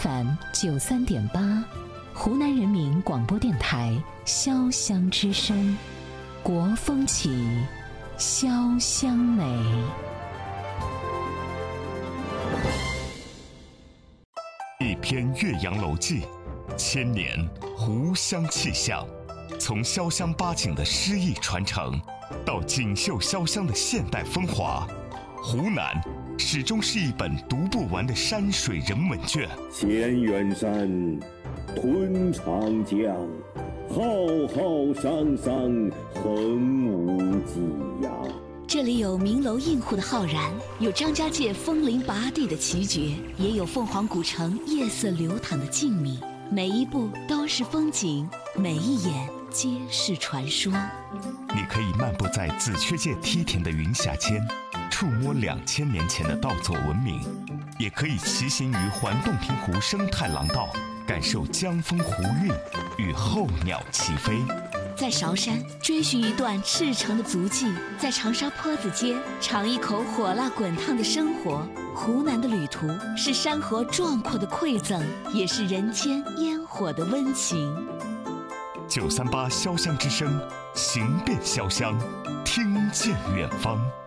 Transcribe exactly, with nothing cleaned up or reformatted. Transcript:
F M 九三点八，湖南人民广播电台潇湘之声，国风起，潇湘美。 一篇《岳阳楼记》，千年湖湘气象，从潇湘八景的诗意传承，到锦绣潇湘的现代风华，湖南始终是一本读不完的山水人文卷。 千远山，吞长江，浩浩汤汤，横无际呀。 这里有名楼映户的浩然，有张家界枫林拔地的奇绝，也有凤凰古城夜色流淌的静谧。每一步都是风景，每一眼皆是传说。 你可以漫步在紫雀界梯田的云霞间，触摸两千年前的稻作文明，也可以骑行于环洞庭湖生态廊道，感受江风湖韵与候鸟齐飞。 在韶山追寻一段赤诚的足迹，在长沙坡子街尝一口火辣滚烫的生活。湖南的旅途是山河壮阔的馈赠，也是人间烟火的温情。 九三八潇湘之声，行遍潇湘，听见远方。